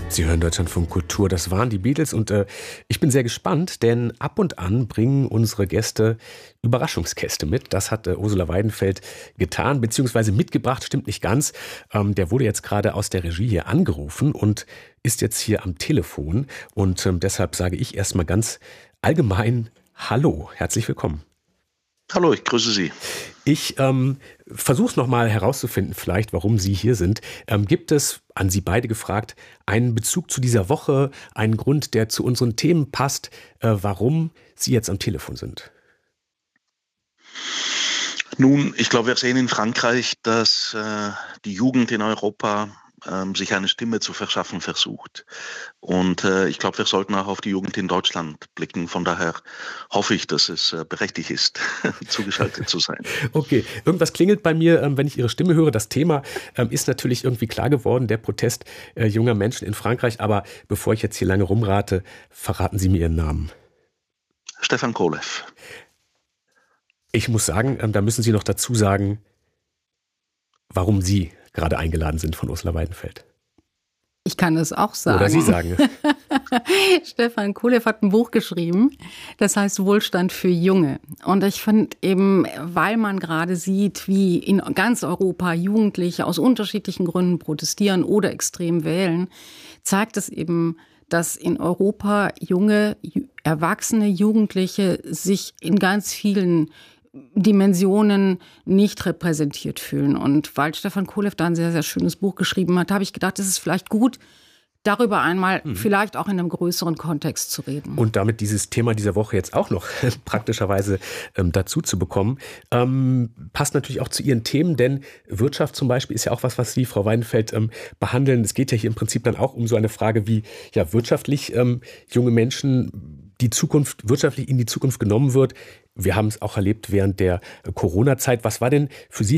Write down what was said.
Sie hören Deutschlandfunk Kultur, das waren die Beatles und ich bin sehr gespannt, denn ab und an bringen unsere Gäste Überraschungskäste mit. Das hat Ursula Weidenfeld getan, beziehungsweise mitgebracht, stimmt nicht ganz. Der wurde jetzt gerade aus der Regie hier angerufen und ist jetzt hier am Telefon und deshalb sage ich erstmal ganz allgemein Hallo, herzlich willkommen. Hallo, ich grüße Sie. Ich versuche es nochmal herauszufinden, vielleicht, warum Sie hier sind. Gibt es, an Sie beide gefragt, einen Bezug zu dieser Woche, einen Grund, der zu unseren Themen passt, warum Sie jetzt am Telefon sind? Nun, ich glaube, wir sehen in Frankreich, dass die Jugend in Europa sich eine Stimme zu verschaffen versucht. Und ich glaube, wir sollten auch auf die Jugend in Deutschland blicken. Von daher hoffe ich, dass es berechtigt ist, zugeschaltet zu sein. Okay, irgendwas klingelt bei mir, wenn ich Ihre Stimme höre. Das Thema ist natürlich irgendwie klar geworden, der Protest junger Menschen in Frankreich. Aber bevor ich jetzt hier lange rumrate, verraten Sie mir Ihren Namen. Stefan Kolev. Ich muss sagen, da müssen Sie noch dazu sagen, warum Sie gerade eingeladen sind von Ursula Weidenfeld. Ich kann es auch sagen. Oder Sie sagen. Stefan Kolev hat ein Buch geschrieben, das heißt Wohlstand für Junge. Und ich finde eben, weil man gerade sieht, wie in ganz Europa Jugendliche aus unterschiedlichen Gründen protestieren oder extrem wählen, zeigt es eben, dass in Europa junge, erwachsene Jugendliche sich in ganz vielen Dimensionen nicht repräsentiert fühlen. Und weil Stefan Kolev da ein sehr, sehr schönes Buch geschrieben hat, habe ich gedacht, es ist vielleicht gut, darüber einmal vielleicht auch in einem größeren Kontext zu reden. Und damit dieses Thema dieser Woche jetzt auch noch praktischerweise dazu zu bekommen, passt natürlich auch zu Ihren Themen, denn Wirtschaft zum Beispiel ist ja auch was Sie, Frau Weidenfeld, behandeln. Es geht ja hier im Prinzip dann auch um so eine Frage, wie ja wirtschaftlich junge Menschen die Zukunft wirtschaftlich in die Zukunft genommen wird. Wir haben es auch erlebt während der Corona-Zeit. Was war denn für Sie